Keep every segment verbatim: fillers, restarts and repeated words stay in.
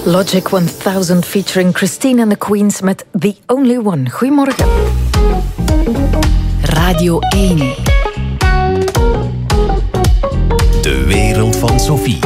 Logic honderd featuring Christine and the Queens met The Only One. Goedemorgen. Radio één. De wereld van Sophie.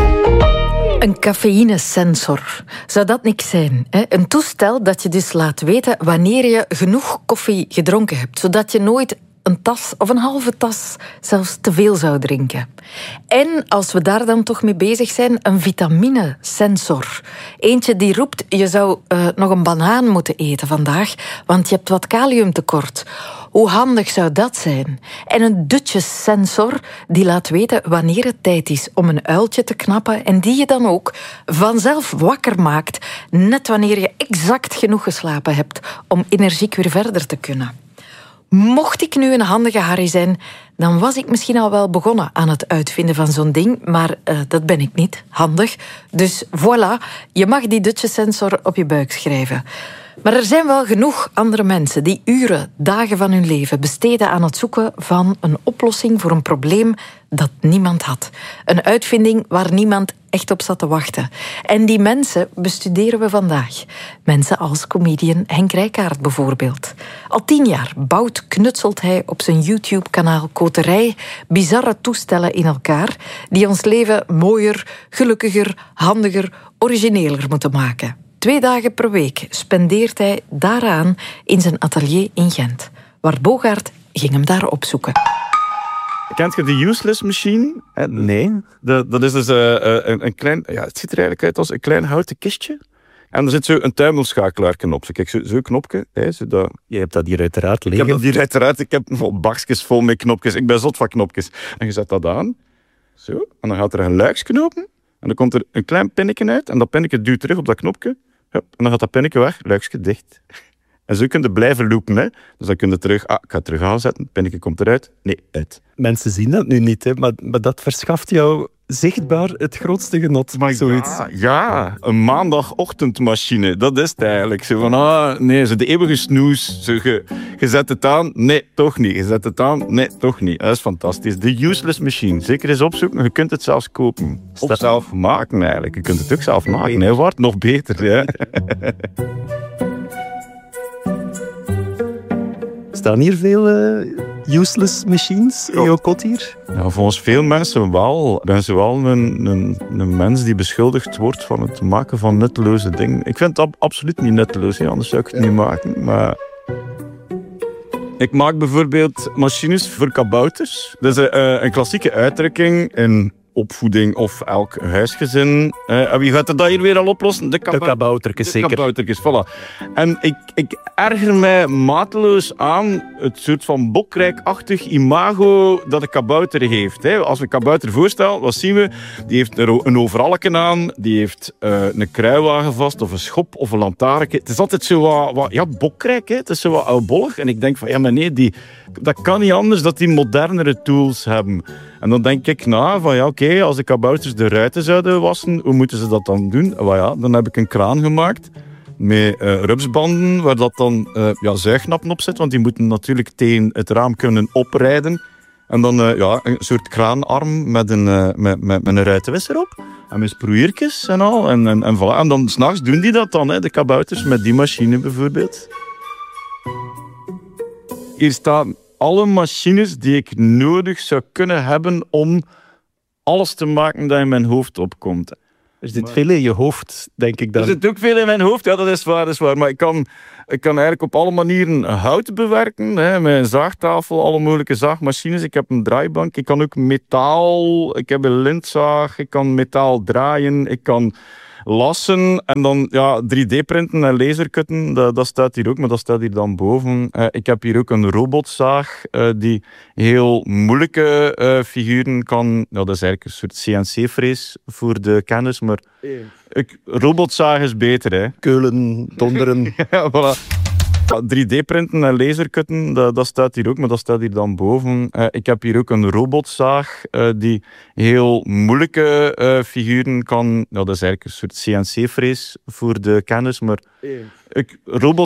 Een cafeïnesensor. Zou dat niks zijn? Hè? Een toestel dat je dus laat weten wanneer je genoeg koffie gedronken hebt, zodat je nooit een tas of een halve tas zelfs te veel zou drinken. En als we daar dan toch mee bezig zijn, een vitaminesensor. Eentje die roept, je zou uh, nog een banaan moeten eten vandaag, want je hebt wat kaliumtekort. Hoe handig zou dat zijn? En een dutjessensor die laat weten wanneer het tijd is om een uiltje te knappen en die je dan ook vanzelf wakker maakt, net wanneer je exact genoeg geslapen hebt om energiek weer verder te kunnen. Mocht ik nu een handige Harry zijn, dan was ik misschien al wel begonnen aan het uitvinden van zo'n ding, maar uh, dat ben ik niet. Handig. Dus voilà, je mag die dutjessensor op je buik schrijven. Maar er zijn wel genoeg andere mensen die uren, dagen van hun leven besteden aan het zoeken van een oplossing voor een probleem dat niemand had. Een uitvinding waar niemand echt op zat te wachten. En die mensen bestuderen we vandaag. Mensen als comedian Henk Rijkaard bijvoorbeeld. Al tien jaar bouwt, knutselt hij op zijn YouTube-kanaal Koterij bizarre toestellen in elkaar die ons leven mooier, gelukkiger, handiger, origineler moeten maken. Twee dagen per week spendeert hij daaraan in zijn atelier in Gent. Bart Bogaert ging hem daar opzoeken. Kent je de useless machine? Nee. De, dat is dus uh, een, een klein... Ja, het ziet er eigenlijk uit als een klein houten kistje. En er zit zo een tuimelschakelaar op. Kijk, zo'n zo knopje. Hè, zo dat... Je hebt dat hier uiteraard liggen. Ik heb dat hier uiteraard. Ik heb nog bakjes vol met knopjes. Ik ben zot van knopjes. En je zet dat aan. Zo. En dan gaat er een luiksje open. En dan komt er een klein pinnetje uit. En dat pinnetje duwt terug op dat knopje. Hup, en dan gaat dat pinnetje weg, luikje dicht. En zo kun je blijven loopen. Hè. Dus dan kun je terug... Ah, ik ga het terug aanzetten. Het pinnetje komt eruit. Nee, uit. Mensen zien dat nu niet, hè, maar, maar dat verschaft jou zichtbaar het grootste genot. Maar zoiets. Ja, ja, een maandagochtendmachine. Dat is het eigenlijk. Zo van, ah, nee, zo de eeuwige snoes. Zo, je, je zet het aan. Nee, toch niet. Je zet het aan. Nee, toch niet. Dat is fantastisch. De useless machine. Zeker eens opzoeken. Je kunt het zelfs kopen. Of zelf maken, eigenlijk. Je kunt het ook zelf maken. Hè. Wordt nog beter. Ja. Staan hier veel uh, useless machines in jouw kot hier? Ja, volgens veel mensen wel. Ik ben zowel een, een, een mens die beschuldigd wordt van het maken van nutteloze dingen. Ik vind het ab- absoluut niet nutteloos, hè, anders zou ik het niet maken. Maar... Ik maak bijvoorbeeld machines voor kabouters. Dat is een, een klassieke uitdrukking in opvoeding of elk huisgezin. Uh, en wie gaat dat hier weer al oplossen? De, kaba- de kaboutertjes, zeker. De kaboutertjes, voilà. En ik, ik erger mij mateloos aan het soort van bokrijkachtig imago dat een kabouter heeft. Hè. Als we een kabouter voorstellen, wat zien we? Die heeft een overalleken aan, die heeft uh, een kruiwagen vast, of een schop, of een lantaarnke. Het is altijd zo wat, wat ja, bokrijk, hè. Het is zo wat oudbollig. En ik denk van, ja, maar nee, die, dat kan niet anders dat die modernere tools hebben. En dan denk ik na van, ja, oké, okay, als de kabouters de ruiten zouden wassen, hoe moeten ze dat dan doen? Well, ja, dan heb ik een kraan gemaakt met uh, rupsbanden, waar dat dan uh, ja, zuignappen op zit, want die moeten natuurlijk tegen het raam kunnen oprijden. En dan uh, ja, een soort kraanarm met een, uh, met, met, met een ruitenwisser op. En met sproeiertjes en al. En, en, en, voilà. En dan s'nachts doen die dat dan, hè, de kabouters, met die machine bijvoorbeeld. Hier staan alle machines die ik nodig zou kunnen hebben om alles te maken dat in mijn hoofd opkomt. Er zit maar... veel in je hoofd, denk ik dan. Er zit ook veel in mijn hoofd, ja, dat is waar, dat is waar. Maar ik kan, ik kan eigenlijk op alle manieren hout bewerken, hè, met een zaagtafel, alle mogelijke zaagmachines. Ik heb een draaibank, ik kan ook metaal, ik heb een lintzaag, ik kan metaal draaien, ik kan lassen en dan ja, drie D-printen en lasercutten, dat, dat staat hier ook, maar dat staat hier dan boven. Uh, ik heb hier ook een robotzaag uh, die heel moeilijke uh, figuren kan... Ja, dat is eigenlijk een soort C N C-frees voor de kennis, maar ik, robotzaag is beter, hè. Keulen, donderen. Ja, voilà. drie D-printen en lasercutten, dat, dat staat hier ook, maar dat staat hier dan boven. Uh, ik heb hier ook een robotzaag uh, die heel moeilijke uh, figuren kan... Ja, dat is eigenlijk een soort C N C-frees voor de kennis, maar ik, robot